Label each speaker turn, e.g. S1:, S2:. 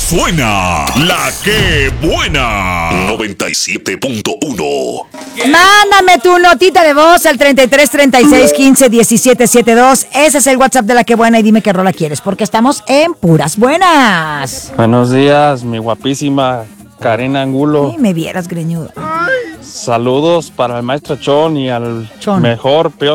S1: suena la que buena. 97.1.
S2: Mándame tu notita de voz al 33 36 15 17 72. Ese es el WhatsApp de la que buena y dime qué rola quieres, porque estamos en puras buenas.
S3: Buenos días, mi guapísima Karina Angulo.
S2: Sí, me vieras greñudo.
S3: Saludos para el maestro Chon y al
S2: Chon.
S3: mejor peón